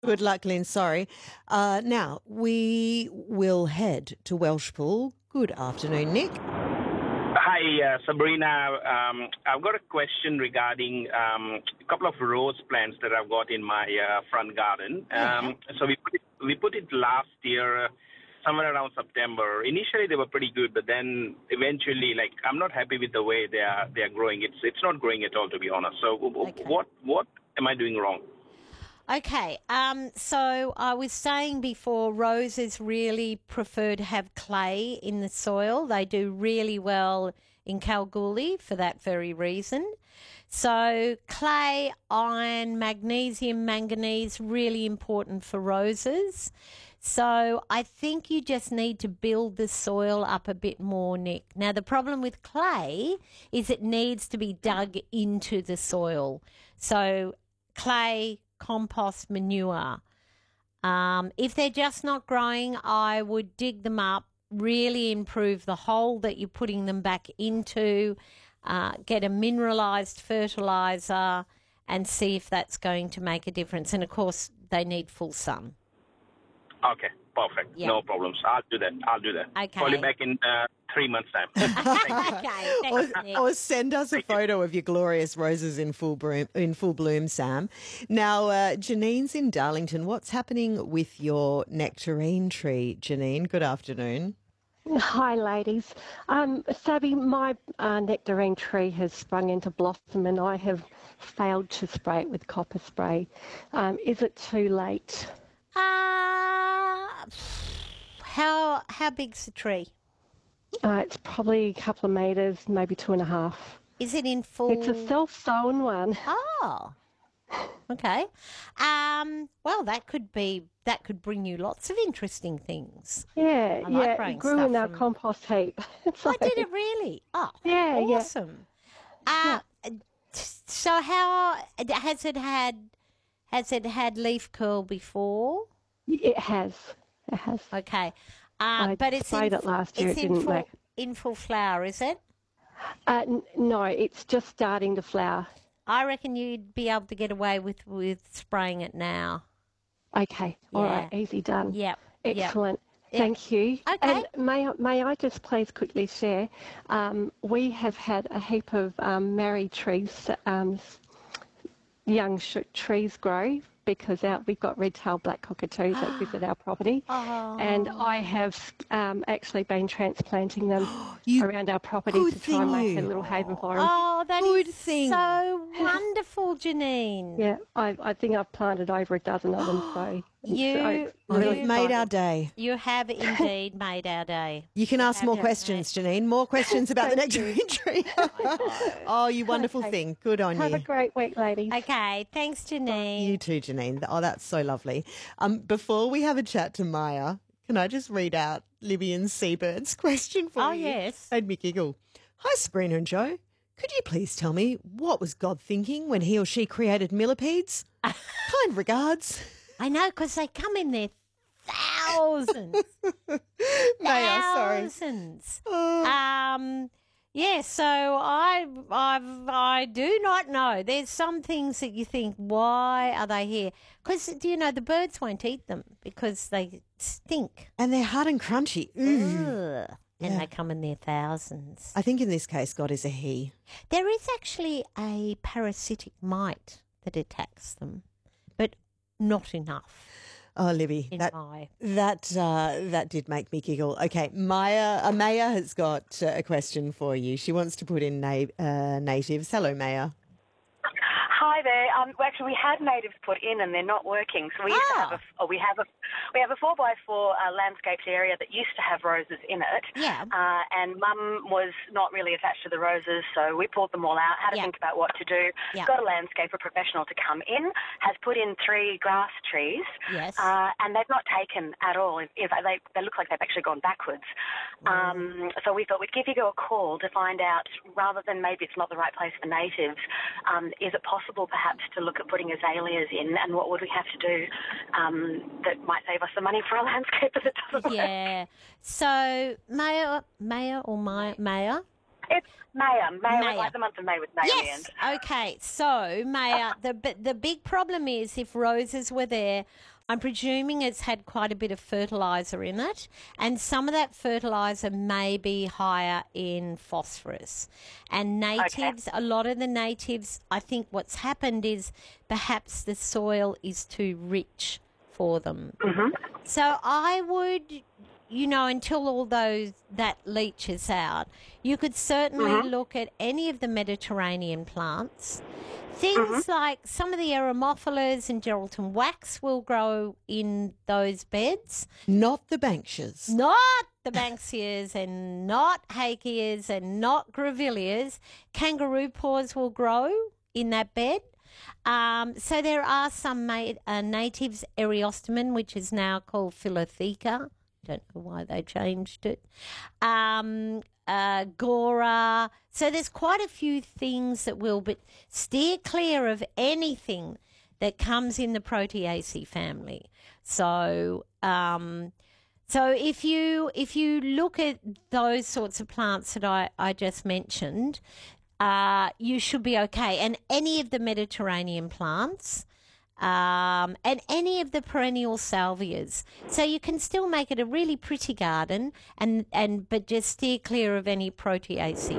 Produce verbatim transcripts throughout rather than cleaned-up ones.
Good luck, Lynn. Sorry. Uh, now, we will head to Welshpool. Good afternoon, Nick. Hi, uh, Sabrina. Um, I've got a question regarding um, a couple of rose plants that I've got in my uh, front garden. Yeah. Um, so we put, it, we put it last year, uh, somewhere around September. Initially, they were pretty good, but then eventually, like, I'm not happy with the way they are they are growing. It's it's not growing at all, to be honest. So w- Okay. what what am I doing wrong? Okay, um, so I was saying before, roses really prefer to have clay in the soil. They do really well in Kalgoorlie for that very reason. So clay, iron, magnesium, manganese, really important for roses. So I think you just need to build the soil up a bit more, Nick. Now, the problem with clay is it needs to be dug into the soil. So clay, compost, manure. Um, if they're just not growing, I would dig them up, really improve the hole that you're putting them back into, uh, get a mineralised fertiliser and see if that's going to make a difference. And, of course, they need full sun. Okay, perfect. Yeah. No problems. I'll do that. I'll do that. Okay. Call you back in uh, three months' time. Thank you. Okay, Or, thanks, Nick. or send us a photo of your glorious roses in full bloom, in full bloom, Sam. Now, uh, Janine's in Darlington. What's happening with your nectarine tree, Janine? Good afternoon. Hi, ladies. Um, Sabby, my uh, nectarine tree has sprung into blossom and I have failed to spray it with copper spray. Um, is it too late? Uh, how, how big's the tree? Uh, it's probably a couple of metres, maybe two and a half. Is it in full... It's a self-sown one. Oh, okay. Um, well, that could be that could bring you lots of interesting things. Yeah, I like yeah. growing It grew stuff in our from- compost heap. Oh, did it really? Oh, Yeah, yeah. awesome. Uh, So how has it had? Has it had leaf curl before? It has. It has. Okay, uh, I but it's sprayed in, it last year, It's it in didn't full, make- in full flower, is it? Uh, n- no, it's just starting to flower. I reckon you'd be able to get away with with spraying it now. Okay, all right, Yeah. easy done. Yep. Yep. Excellent. Yep. Thank you. Okay. And may, I- may I just please quickly share, um, we have had a heap of um, married trees, um, young sh- trees grow because our, we've got red-tailed black cockatoos that visit our property. Oh. And I have um, actually been transplanting them You- around our property good to try and thing make a you- little haven for them. Oh, that Good is thing. so wonderful, Janine. Yeah, I, I think I've planted over a dozen of them, so it's- You- so it's Oh, really you've made our exciting. day. You have indeed made our day. You can ask have more it, questions, Janine. More questions about the nectarine tree. Oh, you wonderful Okay. thing. Good on Have you. a great week, ladies. Okay, thanks, Janine. You too, Janine. Oh, that's so lovely. Um, before we have a chat to Maya, can I just read out Libby and Seabird's question for Oh, you? yes. Made me giggle. Hi, Sabrina and Joe. Could you please tell me what was God thinking when he or she created millipedes? Kind regards. I know, because they come in their thousands. Maya, sorry. Thousands. Oh. Um, yeah, so I, I've, I do not know. There's some things that you think, why are they here? Because, do you know, the birds won't eat them because they stink. And they're hard and crunchy. Ooh. Ugh. And Yeah. they come in their thousands. I think in this case, God is a he. There is actually a parasitic mite that attacks them, but not enough Oh, Libby, in that my... that uh, that did make me giggle. Okay, Maya, uh, Maya has got uh, a question for you. She wants to put in na- uh, natives. Hello, Maya. Hi there. Um, well, actually, we had natives put in and they're not working. So we used to have a, oh, we have a, we have a four by four uh, landscaped area that used to have roses in it. Yeah. Uh, and Mum was not really attached to the roses, so we pulled them all out. Had to Yeah. think about what to do. Yeah. Got a landscaper professional to come in. Has put in three grass trees. Yes. Uh, and they've not taken at all. In fact, they they look like they've actually gone backwards. Um, so we thought we'd give you a call to find out, rather than maybe it's not the right place for natives, um, is it possible perhaps to look at putting azaleas in, and what would we have to do um, that might save us the money for a landscaper that doesn't work? Yeah. So, Maya, Maya or Maya, Maya? It's Maya. Maya, Maya. like the month of May with May on the Yes. end. Okay. So, Maya, the b- the big problem is if roses were there, I'm presuming it's had quite a bit of fertiliser in it, and some of that fertiliser may be higher in phosphorus. And natives, okay. a lot of the natives, I think what's happened is perhaps the soil is too rich for them. Mm-hmm. So I would, you know, until all those that leaches out, you could certainly mm-hmm. look at any of the Mediterranean plants. Things mm-hmm. like some of the Eremophilas and Geraldton wax will grow in those beds. Not the Banksias. Not the Banksias and not Hakeas and not Grevilleas. Kangaroo paws will grow in that bed. Um, so there are some ma- uh, natives, Eriostomen, which is now called Philotheca. Don't know why they changed it. Um, uh, Gora. So there's quite a few things that will, but steer clear of anything that comes in the Proteaceae family. So, um, so if you if you look at those sorts of plants that I, I just mentioned, uh, you should be okay. And any of the Mediterranean plants. Um, and any of the perennial salvias. So you can still make it a really pretty garden, and, and but just steer clear of any Proteaceae.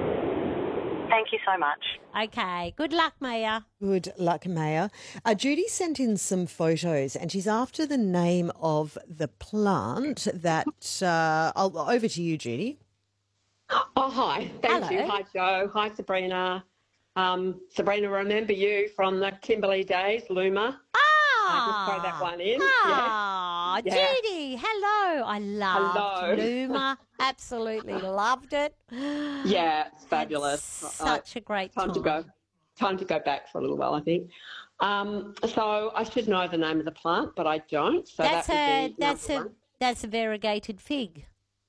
Thank you so much. Okay. Good luck, Maya. Good luck, Maya. Uh, Judy sent in some photos, and she's after the name of the plant that... Uh, I'll, over to you, Judy. Oh, hi. Thank Hello. you. Hi, Joe. Hi, Sabrina. Um, Sabrina, remember you from the Kimberley days, Luma. Ah! I just throw that one in. Ah, yeah. Judy, hello. I loved Hello. Luma. Absolutely loved it. Yeah, it's fabulous. Such uh, a great time. time. to go. Time to go back for a little while, I think. Um, so I should know the name of the plant, but I don't. So that's that would a be that's a one. that's a variegated fig.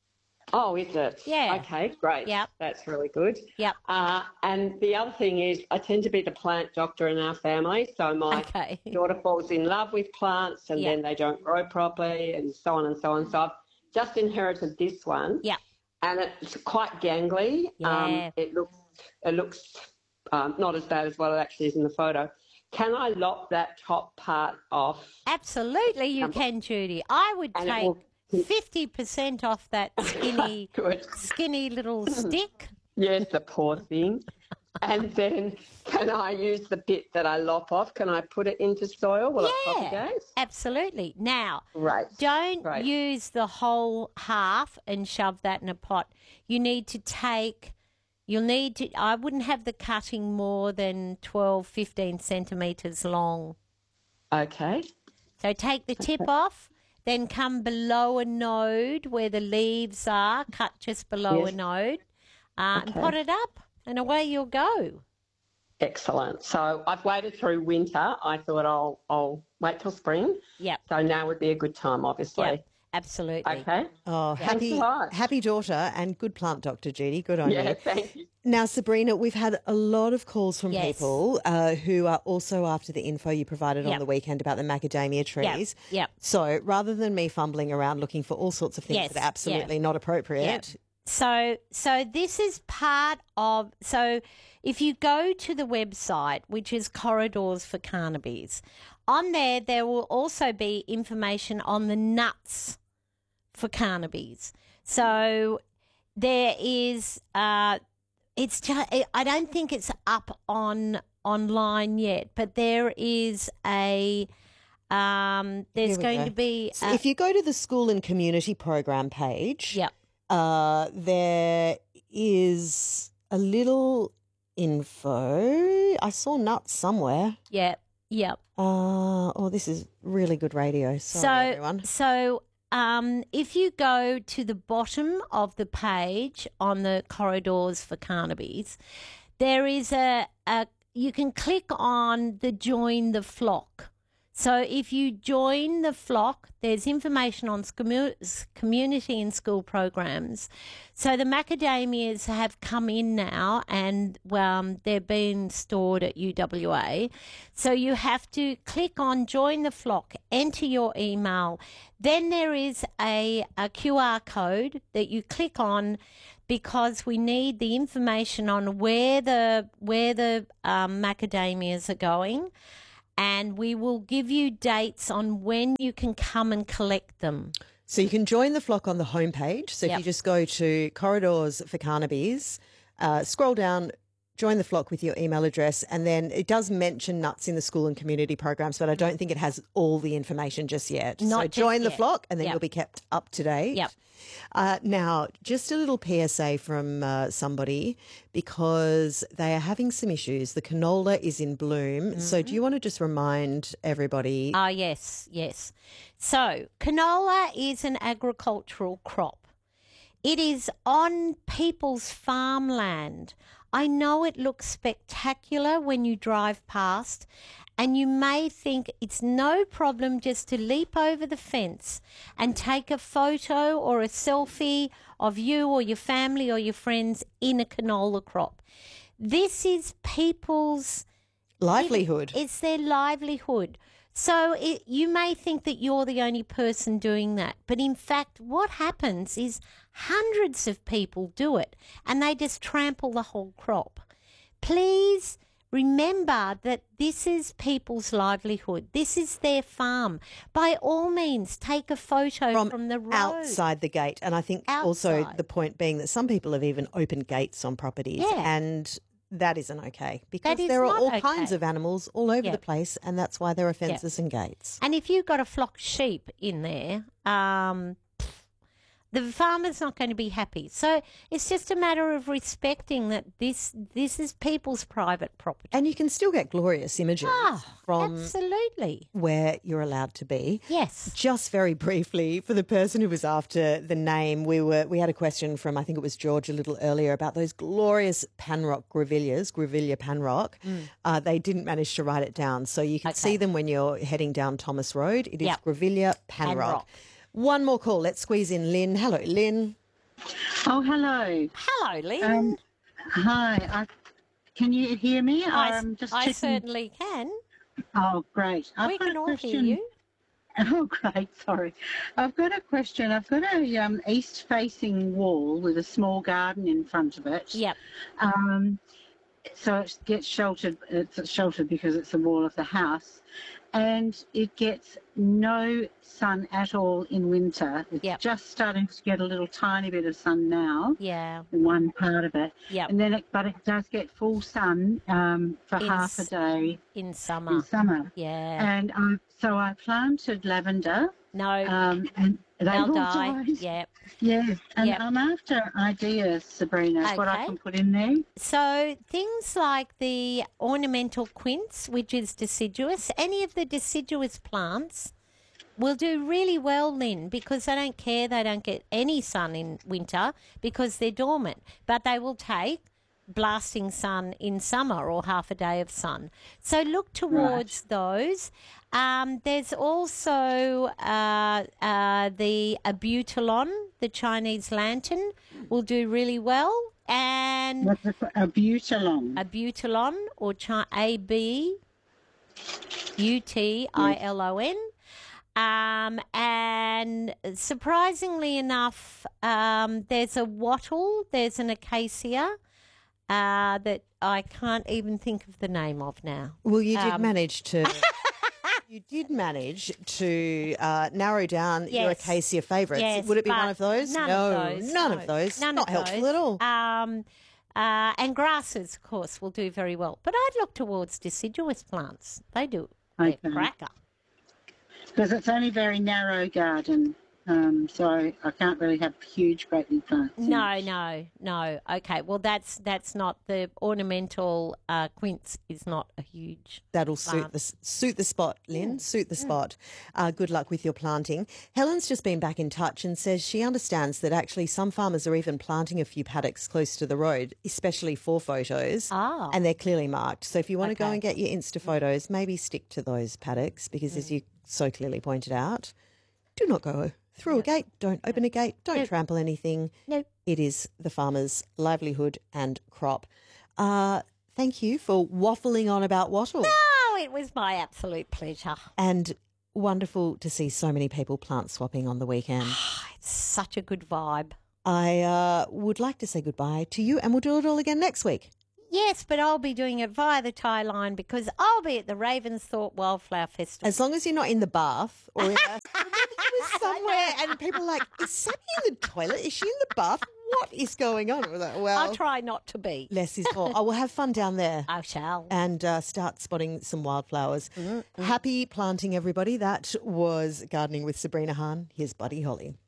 Oh, is it? Yeah. Okay, great. Yep. That's really good. Yep. Uh, and the other thing is I tend to be the plant doctor in our family. So my Okay. daughter falls in love with plants and Yep. then they don't grow properly and so on and so on. So I've just inherited this one. Yeah. And it's quite gangly. Yeah. Um, it looks, it looks um, not as bad as what it actually is in the photo. Can I lop that top part off? Absolutely, you Um, can, Judy. I would and it take will- fifty percent off that skinny, Good. skinny little stick. Yes, the poor thing. And then can I use the bit that I lop off? Can I put it into soil? Will it Yeah, propagate? absolutely. Now, Right. don't Right. use the whole half and shove that in a pot. You need to take, you'll need to, I wouldn't have the cutting more than twelve, fifteen centimetres long. Okay. So take the tip off, then come below a node where the leaves are, cut just below Yes. a node, uh, and Okay. pot it up, and away you'll go. Excellent. So I've waited through winter. I thought I'll I'll wait till spring. Yep, So now would be a good time, obviously. yep, absolutely. Okay. Oh, happy, Thanks a lot. happy daughter and good plant doctor, Judy. Good on Yeah, you. thank you. Now, Sabrina, we've had a lot of calls from Yes. people uh, who are also after the info you provided on Yep. the weekend about the macadamia trees. yep. So rather than me fumbling around looking for all sorts of things Yes, that are absolutely not appropriate, Yep. So, so this is part of. So, if you go to the website, which is Corridors for Cannabis, on there there will also be information on the nuts for cannabis. So, there is. Uh, it's just. I don't think it's up on online yet, but there is a. Um, there's Here we going go. to be. So A, if you go to the school and community program page, Yep. uh, there is a little info. I saw nuts somewhere. Yep. Yep. Uh, oh, this is really good radio. Sorry, so, everyone. so um, if you go to the bottom of the page on the Corridors for Cannabis, there is a, a you can click on the Join the Flock. So if you join the flock, there's information on scomu- community and school programs. So the macadamias have come in now and um, they're being stored at U W A. So you have to click on Join the Flock, enter your email. Then there is a, a Q R code that you click on because we need the information on where the, where the um, macadamias are going. and we will give you dates on when you can come and collect them. So you can join the flock on the homepage. So Yep. if you just go to Corridors for Carnaby's, uh, scroll down, join the flock with your email address, and then it does mention nuts in the school and community programs, but I don't think it has all the information just yet. Not so just join the yet. flock, and then Yep. you'll be kept up to date. Yep. Uh, now, just a little P S A from uh, somebody, because they are having some issues. The canola is in bloom. Mm-hmm. So do you want to just remind everybody? Ah, yes, yes. So canola is an agricultural crop. It is on people's farmland. I know it looks spectacular when you drive past, and you may think it's no problem just to leap over the fence and take a photo or a selfie of you or your family or your friends in a canola crop. This is people's livelihood. It, it's their livelihood. So it, you may think that you're the only person doing that, but in fact what happens is hundreds of people do it and they just trample the whole crop. Please remember that this is people's livelihood. This is their farm. By all means, take a photo from, from the road. outside the gate. And I think also Outside. the point being that some people have even opened gates on properties, Yeah. and that isn't okay, because That is there are not all okay. kinds of animals all over Yeah. the place, and that's why there are fences and gates. And if you've got a flock of sheep in there, um, the farmer's not going to be happy. So it's just a matter of respecting that this this is people's private property. And you can still get glorious images Ah, from absolutely. where you're allowed to be. Yes. Just very briefly, for the person who was after the name, we were we had a question from, I think it was George a little earlier, about those glorious Panrock grevilleas, Grevilla Panrock. Uh, they didn't manage to write it down, so you can Okay. see them when you're heading down Thomas Road. It is Yep. Grevilla Panrock. Panrock. One more call. Let's squeeze in Lynn. Hello, Lynn. Oh, hello. Hello, Lynn. Um, hi. I, can you hear me? I, I'm just I checking. certainly can. Oh, great. I've we got can a all question. hear you. Oh, great. Sorry. I've got a question. I've got a um, east-facing wall with a small garden in front of it. Yep. Um, so it gets sheltered. It's sheltered because it's the wall of the house, and it gets no sun at all in winter. It's Yep. just starting to get a little tiny bit of sun now. Yeah. in one part of it. Yep. And then it, but it does get full sun um, for In half a s- day In in summer. summer. Yeah. And I, so I planted lavender, No. um, and they they'll all die. died. Yep. Yeah, and Yep. I'm after ideas, Sabrina, what I Okay. can put in there. So things like the ornamental quince, which is deciduous, any of the deciduous plants will do really well, Lynn, because they don't care. They don't get any sun in winter because they're dormant, but they will take blasting sun in summer or half a day of sun. So look towards those. Um, there's also uh, uh, the abutilon, the Chinese lantern, will do really well. And What's it, a butalon? abutilon, or chi- A B U T I L O N. Um, and surprisingly enough, um, there's a wattle, there's an acacia uh, that I can't even think of the name of now. Well, you did Um, manage to. You did manage to uh, narrow down your Yes. acacia favourites. Yes, Would it be one but of those? None no, of those. none no, of those. None Not of helpful those. at all. Um, uh, and grasses, of course, will do very well. But I'd look towards deciduous plants. They do. They're Okay. cracker. Because it's only a very narrow garden, um, so I can't really have huge, great big plants. in No, it. no, no. Okay, well, that's that's not the ornamental uh, quince is not a huge. That'll suit plant. the suit the spot, Lynn. Suit the spot. Uh, good luck with your planting. Helen's just been back in touch and says she understands that actually some farmers are even planting a few paddocks close to the road, especially for photos. Ah. And they're clearly marked. So if you want to go Okay. and get your Insta photos, maybe stick to those paddocks because, as you so clearly pointed out, do not go through a gate. Don't open a gate. Don't Nope. trample anything. Nope. It is the farmer's livelihood and crop. Uh, thank you for waffling on about wattle. Oh, it was my absolute pleasure. And wonderful to see so many people plant swapping on the weekend. It's such a good vibe. I uh, would like to say goodbye to you, and we'll do it all again next week. Yes, but I'll be doing it via the tie line because I'll be at the Ravensthorpe Wildflower Festival. As long as you're not in the bath or in a, remember you were somewhere and people are like, is Sammy in the toilet? Is she in the bath? What is going on? We're like, well, I'll try not to be. less is more. I will have fun down there. I shall. And uh, start spotting some wildflowers. Mm-hmm. Happy planting, everybody. That was Gardening with Sabrina Hahn. Here's Buddy Holly.